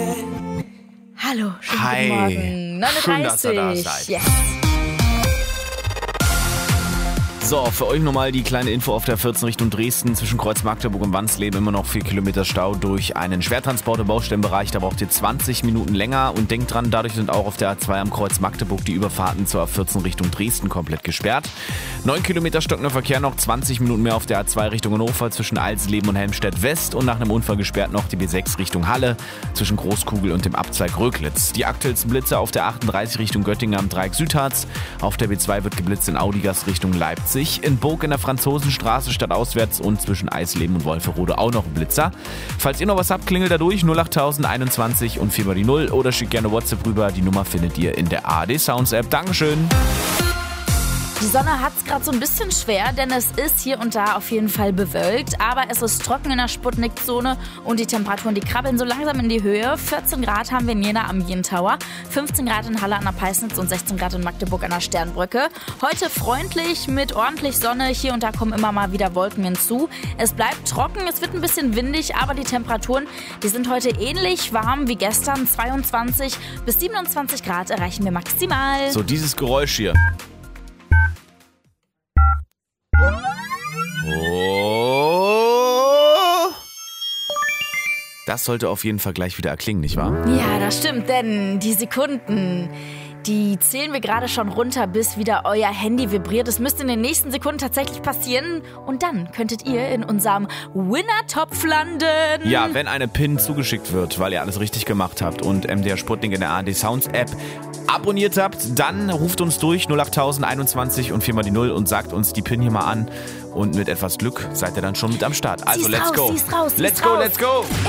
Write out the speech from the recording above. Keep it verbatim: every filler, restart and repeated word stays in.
Hallo, schönen Hi. guten Morgen. neun Uhr dreißig. Schön, dass ihr da seid. Yes. So, für euch nochmal die kleine Info auf der vierzehn Richtung Dresden. Zwischen Kreuz Magdeburg und Wansleben immer noch vier Kilometer Stau durch einen Schwertransport im Baustellenbereich. Da braucht ihr zwanzig Minuten länger. Und denkt dran, dadurch sind auch auf der A zwei am Kreuz Magdeburg die Überfahrten zur A vierzehn Richtung Dresden komplett gesperrt. neun Kilometer stockender Verkehr, noch zwanzig Minuten mehr auf der A zwei Richtung Hannover zwischen Alsleben und Helmstedt West. Und nach einem Unfall gesperrt noch die B sechs Richtung Halle zwischen Großkugel und dem Abzweig Röglitz. Die aktuellsten Blitze auf der achtunddreißig Richtung Göttingen am Dreieck Südharz. Auf der B zwei wird geblitzt in Audigas Richtung Leipzig. In Burg in der Franzosenstraße stadtauswärts und zwischen Eisleben und Wolferode auch noch ein Blitzer. Falls ihr noch was habt, klingelt da durch null acht einundzwanzig und vier mal die null oder schickt gerne WhatsApp rüber. Die Nummer findet ihr in der A R D Sounds App. Dankeschön. Die Sonne hat es gerade so ein bisschen schwer, denn es ist hier und da auf jeden Fall bewölkt. Aber es ist trocken in der Sputnik-Zone und die Temperaturen, die krabbeln so langsam in die Höhe. vierzehn Grad haben wir in Jena am Wien Tower, fünfzehn Grad in Halle an der Peisnitz und sechzehn Grad in Magdeburg an der Sternbrücke. Heute freundlich mit ordentlich Sonne. Hier und da kommen immer mal wieder Wolken hinzu. Es bleibt trocken, es wird ein bisschen windig, aber die Temperaturen, die sind heute ähnlich warm wie gestern. zweiundzwanzig bis siebenundzwanzig Grad erreichen wir maximal. So, dieses Geräusch hier. Oh. Das sollte auf jeden Fall gleich wieder erklingen, nicht wahr? Ja, das stimmt, denn die Sekunden, die zählen wir gerade schon runter, bis wieder euer Handy vibriert. Das müsste in den nächsten Sekunden tatsächlich passieren. Und dann könntet ihr in unserem Winner-Topf landen. Ja, wenn eine PIN zugeschickt wird, weil ihr alles richtig gemacht habt und M D R Sputnik in der A R D Sounds App abonniert habt, dann ruft uns durch null acht einundzwanzig und vier mal die null und sagt uns die PIN hier mal an. Und mit etwas Glück seid ihr dann schon mit am Start. Also Zieh's let's raus, go. zieh's raus, zieh's let's go, raus. let's go.